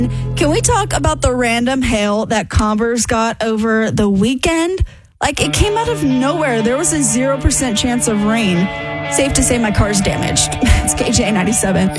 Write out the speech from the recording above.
Can we talk about the random hail that Converse got over the weekend? Like, it came out of nowhere. There was a 0% chance of rain. Safe to say my car's damaged. It's KJ 97.